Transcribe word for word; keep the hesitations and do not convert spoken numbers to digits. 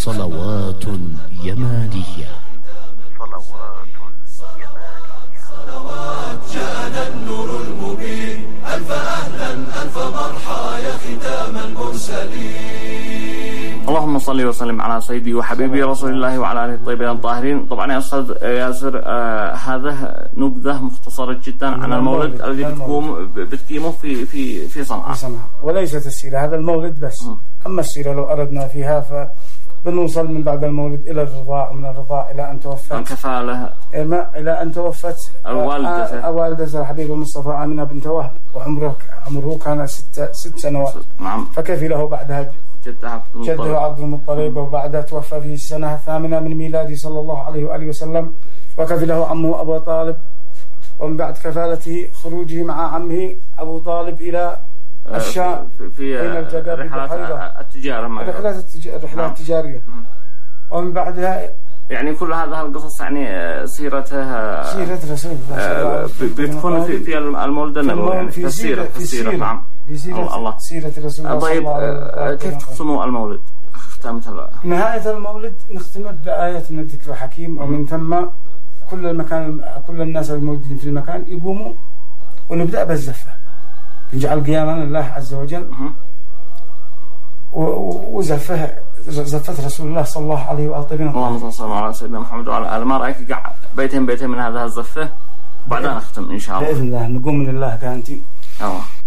صلوات يمانية. صلوات يمانية. صلوات جاءنا النور المبين، ألف أهلا ألف مرحى يا ختام المرسلين. اللهم صل وسلم على سيدي وحبيبي رسول الله وعلى آله الطيبين الطاهرين. طبعا يا أستاذ ياسر، آه هذا نبذة مختصرة جدا عن المولد الذي بتقوم بتقيمه في في في صنعاء. في صنعاء، وليست السيرة، هذا المولد بس. م. أما السيرة لو أردنا فيها فبنوصل من بعد المولد إلى الرضاع، ومن الرضاع إلى أن توفت الكفالة، إلى أن توفت الوالدة الوالدة الحبيب المصطفى آمنة بنت وهب، وعمره عمره كان ست ست سنوات. نعم. فكفي له بعدها جده عبد المطلب، وبعدها توفى في السنة الثامنة من ميلاده صلى الله عليه وآله وسلم، وكفي له عمه أبو طالب، ومن بعد كفالته خروجه مع عمه أبو طالب إلى الشام في رحلات التجارة، رحلات الرحلات التجارية. ومن بعدها يعني كل هذه القصص يعني سيرتها سيرة رسول الله بتكون في في المولد النبوي، يعني في السيرة في السيرة نعم في سيرة الله سيرة رسول الله. طيب كيف تختموا المولد؟ ختمت نهاية المولد نختمه بآيات من الذكر الحكيم، ومن ثم كل المكان كل الناس الموجودين في المكان يقوموا ونبدأ بالزفة، نجعل قياما لله عز وجل وزفه زفت رسول الله صلى الله عليه وآله وسلم. اللهم صل على سيدنا محمد وعلى آله. ما رأيك قاعد بيتين بيتين من هذا الزفة وبعدين نختم إن شاء الله بإذن الله، نقوم من الله كانتي.